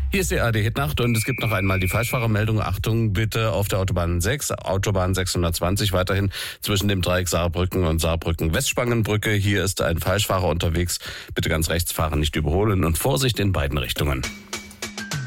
Hier ist die ARD Hitnacht und es gibt noch einmal die Falschfahrermeldung. Achtung bitte auf der Autobahn 6, Autobahn 620, weiterhin zwischen dem Dreieck Saarbrücken und Saarbrücken-Westspangenbrücke. Hier ist ein Falschfahrer unterwegs. Bitte ganz rechts fahren, nicht überholen und Vorsicht in beiden Richtungen.